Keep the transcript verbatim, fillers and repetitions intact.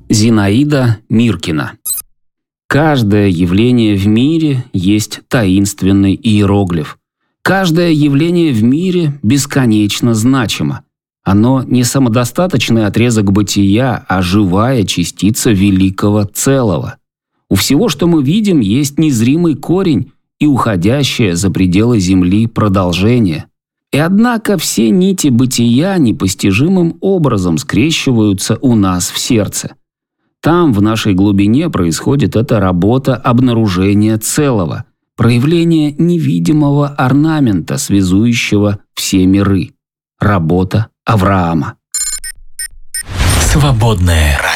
Зинаида Миркина. Каждое явление в мире есть таинственный иероглиф. Каждое явление в мире бесконечно значимо. Оно не самодостаточный отрезок бытия, а живая частица великого целого. У всего, что мы видим, есть незримый корень и уходящее за пределы Земли продолжение. И однако все нити бытия непостижимым образом скрещиваются у нас в сердце. Там, в нашей глубине, происходит эта работа обнаружения целого, проявление невидимого орнамента, связующего все миры. Работа Авраама. Свободное радио.